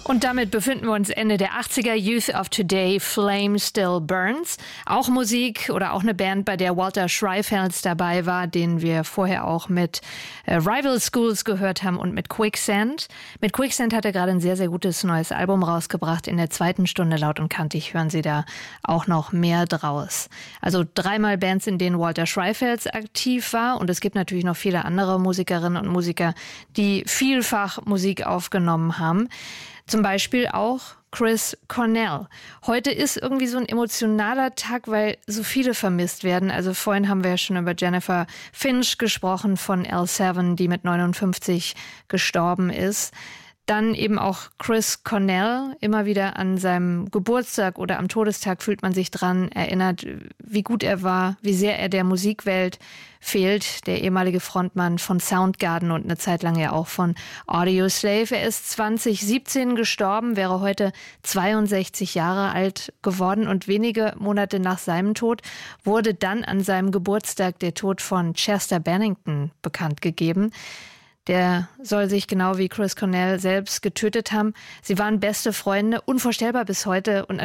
Und damit befinden wir uns Ende der 80er. Youth of Today, Flame Still Burns. Auch Musik oder auch eine Band, bei der Walter Schreifels dabei war, den wir vorher auch mit Rival Schools gehört haben und mit Quicksand. Mit Quicksand hat er gerade ein sehr, sehr gutes neues Album rausgebracht. In der zweiten Stunde Laut und Kantig hören Sie da auch noch mehr draus. Also 3-mal Bands, in denen Walter Schreifels aktiv war. Und es gibt natürlich noch viele andere Musikerinnen und Musiker, die vielfach Musik aufgenommen haben. Zum Beispiel auch Chris Cornell. Heute ist irgendwie so ein emotionaler Tag, weil so viele vermisst werden. Also vorhin haben wir ja schon über Jennifer Finch gesprochen von L7, die mit 59 gestorben ist. Dann eben auch Chris Cornell, immer wieder an seinem Geburtstag oder am Todestag fühlt man sich dran erinnert, wie gut er war, wie sehr er der Musikwelt fehlt. Der ehemalige Frontmann von Soundgarden und eine Zeit lang ja auch von Audioslave. Er ist 2017 gestorben, wäre heute 62 Jahre alt geworden und wenige Monate nach seinem Tod wurde dann an seinem Geburtstag der Tod von Chester Bennington bekannt gegeben. Der soll sich genau wie Chris Cornell selbst getötet haben. Sie waren beste Freunde, unvorstellbar bis heute. Und